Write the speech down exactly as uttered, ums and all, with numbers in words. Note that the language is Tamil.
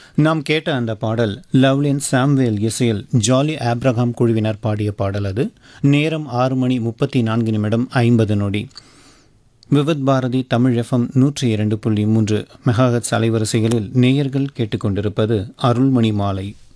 நாம் கேட்ட அந்த பாடல் லவ்லின் சாம்வேல் இசையில் ஜாலி ஆப்ரஹாம் குழுவினர் பாடிய பாடல். அது நேரம் ஆறு மணி முப்பத்தி நான்கு நிமிடம் ஐம்பது நொடி. விவித் பாரதி தமிழ் எஃப்எம் நூற்றி இரண்டு புள்ளி மூன்று மெகாஹெட்ஸ் அலைவரிசைகளில் நேயர்கள் கேட்டுக்கொண்டிருப்பது அருள்மணி மாலை.